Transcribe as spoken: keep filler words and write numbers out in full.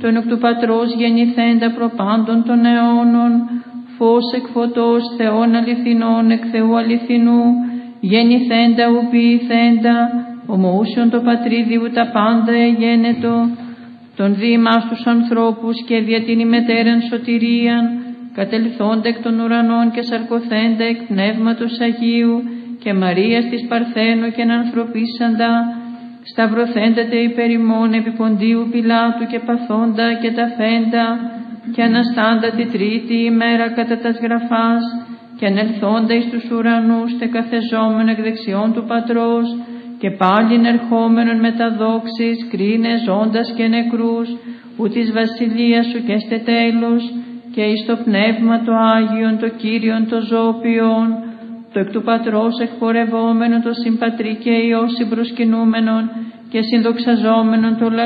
τον εκ του Πατρός γεννηθέντα προπάντων των αιώνων, φως εκ φωτός, Θεόν αληθινών εκ Θεού αληθινού, γεννηθέντα ου ποιηθέντα, ομοούσιον το πατρίδιου τα πάντα εγένετο, τον διημάς τους ανθρώπους και δια την ημετέραν σωτηρίαν, κατελθόντα εκ των ουρανών και σαρκωθέντα εκ πνεύματος Αγίου και Μαρίας της Παρθένου και ανθρωπίσαντα, σταυρωθέντα τε υπέρ ημών επί Ποντίου Πιλάτου και παθόντα και ταφέντα και αναστάντα τη τρίτη ημέρα κατά τας γραφάς και ανελθόντα εις τους ουρανούς τε καθεζόμενο εκ δεξιών του Πατρός και πάλιν ερχόμενον με τα δόξης κρίνε ζώντας και νεκρούς, ου της βασιλείας σου και στε τέλος, και εις το πνεύμα το Άγιον, το Κύριον, το ζώπιον, το εκ του Πατρός εκπορευόμενο, το συμπατρί και Υιό συμπροσκυνούμενον και συνδοξαζόμενον το